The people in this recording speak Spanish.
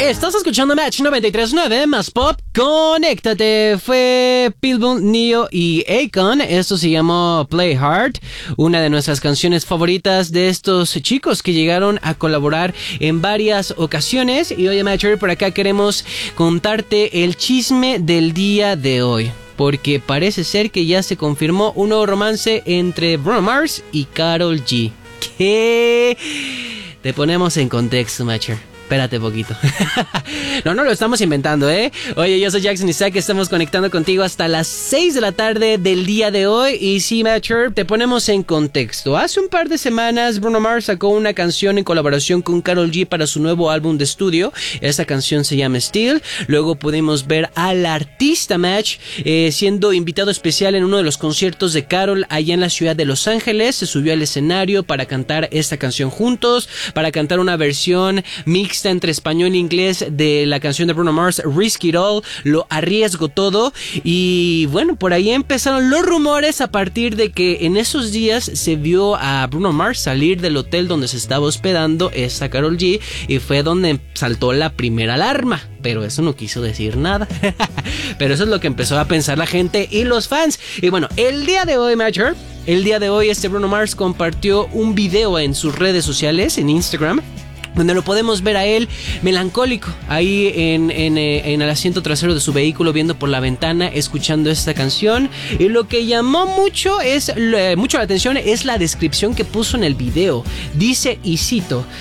Estás escuchando Match 93.9 más pop. Conéctate. Fue Pitbull, Ne-Yo y Akon. Esto se llamó Play Hard, una de nuestras canciones favoritas de estos chicos que llegaron a colaborar en varias ocasiones. Y oye, Matcher, por acá queremos contarte el chisme del día de hoy, porque parece ser que ya se confirmó un nuevo romance entre Bruno Mars y Karol G. ¿Qué? Te ponemos en contexto, Matcher. Espérate poquito. No lo estamos inventando, ¿eh? Oye, yo soy Jackson Isaac, estamos conectando contigo hasta las 6 de la tarde del día de hoy. Y sí, Matcher, te ponemos en contexto. Hace un par de semanas, Bruno Mars sacó una canción en colaboración con Karol G para su nuevo álbum de estudio. Esa canción se llama Still. Luego pudimos ver al artista Match siendo invitado especial en uno de los conciertos de Karol allá en la ciudad de Los Ángeles. Se subió al escenario para cantar esta canción juntos, para cantar una versión mixta entre español e inglés de la canción de Bruno Mars, Risk It All, lo arriesgo todo. Y bueno, por ahí empezaron los rumores a partir de que en esos días se vio a Bruno Mars salir del hotel donde se estaba hospedando esta Karol G, y fue donde saltó la primera alarma. Pero eso no quiso decir nada. Pero eso es lo que empezó a pensar la gente y los fans. Y bueno, el día de hoy, Matcher, Bruno Mars compartió un video en sus redes sociales, en Instagram, donde lo podemos ver a él melancólico ahí en el asiento trasero de su vehículo, viendo por la ventana, escuchando esta canción. Y lo que llamó mucho la atención es la descripción que puso en el video. Dice, y cito: